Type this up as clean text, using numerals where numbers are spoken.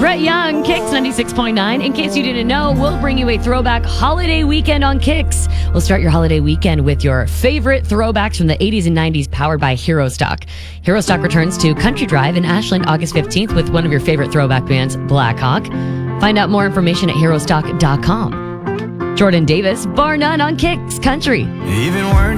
Brett Young, Kicks 96.9. In case you didn't know, we'll bring you a throwback holiday weekend on Kicks. We'll start your holiday weekend with your favorite throwbacks from the 80s and 90s powered by Hero Stock. Hero Stock returns to Country Drive in Ashland August 15th with one of your favorite throwback bands, Black Hawk. Find out more information at herostock.com. Jordan Davis, Bar None on Kicks Country. Even words